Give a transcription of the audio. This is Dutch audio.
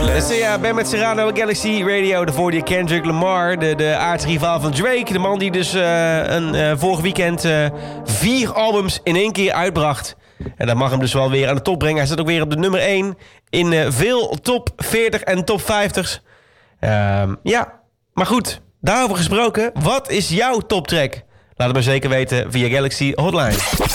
Ja, Ben met Serrano, Galaxy Radio. De voor Kendrick Lamar, de aardsrivaal van Drake. De man die dus vorig weekend 4 albums in 1 keer uitbracht. En dat mag hem dus wel weer aan de top brengen. Hij staat ook weer op de nummer 1 in veel top 40 en top 50's. Ja, maar goed, daarover gesproken. Wat is jouw toptrack? Laat het me zeker weten via Galaxy Hotline.